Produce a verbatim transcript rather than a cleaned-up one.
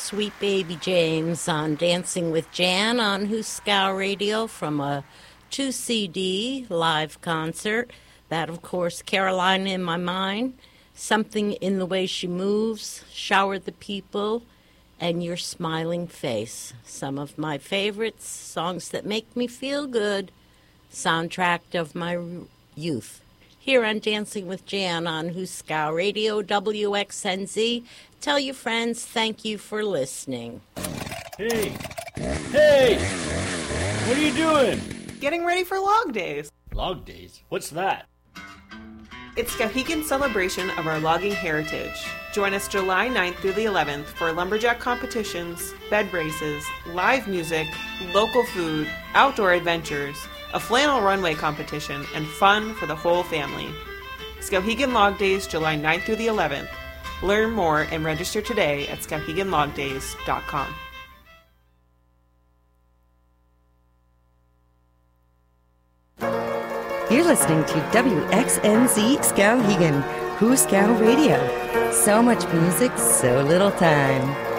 Sweet Baby James on Dancing with Jan on Huskow Radio from a two C D live concert. That, of course, Caroline in My Mind, Something in the Way She Moves, Shower the People, and Your Smiling Face. Some of my favorites, songs that make me feel good, soundtrack of my youth. Here on Dancing with Jan on Huskow Radio, W X N Z. Tell your friends thank you for listening. Hey! Hey! What are you doing? Getting ready for Log Days. Log Days? What's that? It's Skowhegan's celebration of our logging heritage. Join us July ninth through the eleventh for lumberjack competitions, bed races, live music, local food, outdoor adventures, a flannel runway competition, and fun for the whole family. Skowhegan Log Days, July ninth through the eleventh. Learn more and register today at skowhegan log days dot com. You're listening to W X N Z Skowhegan, Huskow Radio. So much music, so little time.